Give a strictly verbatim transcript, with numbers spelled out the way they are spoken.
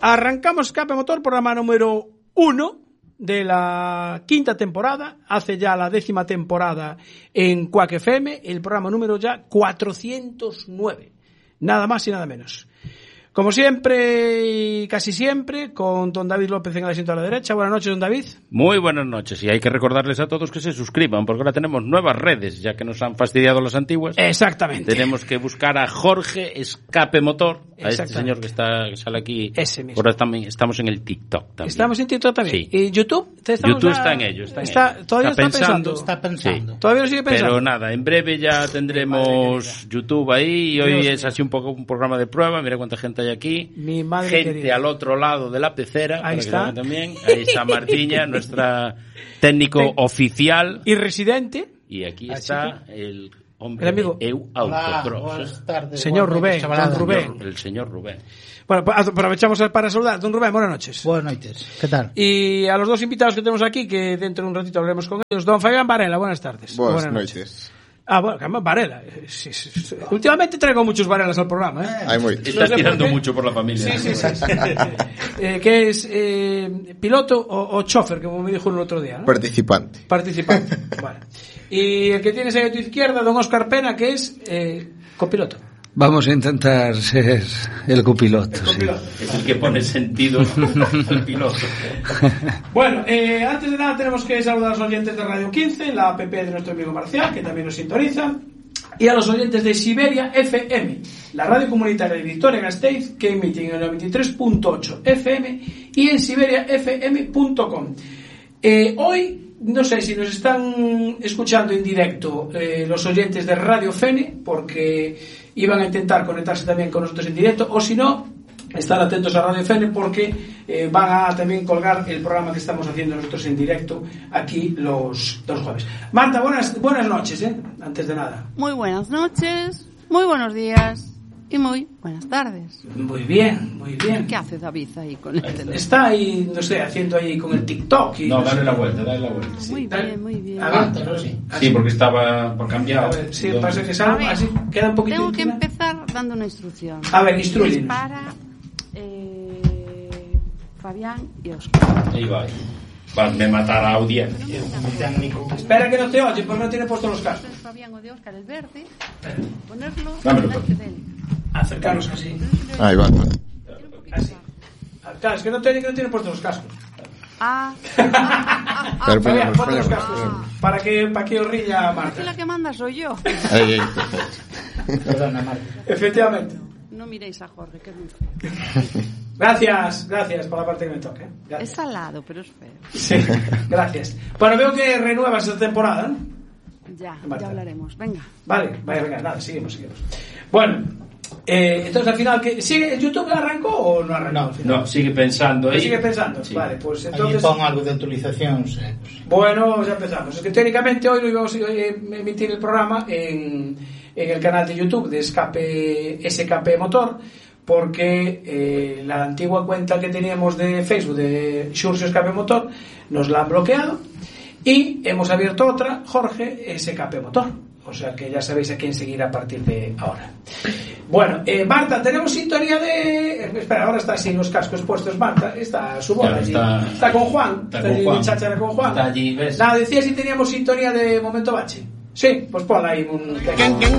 Arrancamos Escape Motor, programa número uno de la quinta temporada, hace ya la décima temporada en Quack F M, el programa número ya cuatrocientos nueve, nada más y nada menos. Como siempre y casi siempre, con don David López en el asiento a la derecha. Buenas noches, don David. Muy buenas noches, y hay que recordarles a todos que se suscriban, porque ahora tenemos nuevas redes, ya que nos han fastidiado las antiguas. Exactamente. Tenemos que buscar a Jorge Escape Motor, a este señor que está que sale aquí. Ese mismo. Ahora también estamos en el TikTok también. Estamos en TikTok también. Sí. ¿Y YouTube? YouTube está en ello, está en está, ello. Todavía está, está pensando. pensando. Está pensando. Sí. Todavía lo sigue pensando. Pero nada, en breve ya tendremos YouTube ahí, y hoy Dios es mío. así un poco un programa de prueba. Mira cuánta gente hay aquí. Mi madre gente querida. al otro lado de la pecera. Ahí está. También. Ahí está Martiña, nuestra técnico Ten- oficial. Y residente. Y aquí Así está que... el hombre El amigo. de Eu Hola, Autocross. buenas tardes. Señor Buenas Rubén, noches, chavalada. don Rubén. El señor Rubén. Bueno, pues aprovechamos para saludar. Don Rubén, buenas noches. Buenas noches. ¿Qué tal? Y a los dos invitados que tenemos aquí, que dentro de un ratito hablaremos con ellos. Don Fabián Varela, buenas tardes. Buenas, noches. Ah, bueno, caramba, Varela. Sí, sí, sí. Últimamente traigo muchos Varelas al programa, ¿eh? Hay muy. Estás No sé tirando por qué. mucho por la familia. Sí, sí, sí. sí. eh, que es eh, piloto o, o chofer, como me dijo el otro día, ¿no? Participante. Participante. Vale. Y el que tienes ahí a tu izquierda, don Óscar Pena, que es eh, copiloto. Vamos a intentar ser el copiloto. El copiloto. Es el que pone sentido al piloto. Bueno, eh, antes de nada tenemos que saludar a los oyentes de Radio quince, la app de nuestro amigo Marcial, que también nos sintoniza, y a los oyentes de Siberia F M, la radio comunitaria de Vitoria-Gasteiz, que emite en el noventa y tres punto ocho F M y en siberia f m punto com. Eh, hoy, no sé si nos están escuchando en directo eh, los oyentes de Radio Fene, porque iban a intentar conectarse también con nosotros en directo, o si no, estar atentos a Radio Fene, porque eh, van a también colgar el programa que estamos haciendo nosotros en directo aquí los, los jueves. Marta, buenas, buenas noches, ¿eh? Antes de nada. Muy buenas noches, muy buenos días y muy buenas tardes. Muy bien, muy bien. ¿Qué hace David ahí con el teléfono? Está ahí, no sé, haciendo ahí con el TikTok. Y No, no dale sé. la vuelta, dale la vuelta. Muy dale. bien, muy bien. A ver, pero sí. Sí, porque estaba por cambiar. A ver, sí, Entonces- pasa que A salgo, ver, así queda un poquito. Tengo que íntima. empezar dando una instrucción. A ver, instrúyenos. Es para eh, Fabián y Óscar. Ahí va. Vas a matar a la audiencia. Espera que no te oye, porque no tiene puesto los cascos. Entonces Fabián o de Óscar el verde, ponerlo Dámelo, delante de él. Acercaros así. Ahí va. Así. Ah, claro, es que no tiene, que no tiene puestos los cascos. Ah, ah, ah, Pero ah, Fabián, ponemos, ponte los ponemos, cascos. ponemos. Para que, para que os rilla aquí Marta. la que manda soy yo. Ahí, ahí, perfecto. Perdona, Marta. Efectivamente. No miréis a Jorge, que es muy feo. Gracias, gracias por la parte que me toque. Es Gracias. salado, pero es feo. Sí, gracias. Bueno, veo que renuevas esta temporada, ¿no? Ya, Marta. ya hablaremos. Venga. Vale, vaya, venga, nada, seguimos, seguimos. Bueno, eh, entonces al final, ¿qué, ¿sigue YouTube arrancó o no arrancó? No, al final? No, sigue pensando ahí. ¿Sigue pensando? Sí. Vale, pues Allí entonces... pon algo de actualizacións. Eh, pues. Bueno, ya empezamos. Es que teóricamente hoy lo íbamos a eh, emitir el programa en, en el canal de YouTube de Escape S K P Motor, porque eh, la antigua cuenta que teníamos de Facebook de Xurxo Escape Motor nos la han bloqueado y hemos abierto otra, Jorge S K P Motor. O sea que ya sabéis a quién seguir a partir de ahora. Bueno, eh, Marta, tenemos sintonía de... Espera, ahora está sin los cascos puestos Marta, está a su bola Claro, allí. está- Está con Juan, está está, con allí Juan. de cháchara con Juan. Está allí, ¿ves? Nada, decía si teníamos sintonía de Momento Bache. Sí, pues ponla ahí un...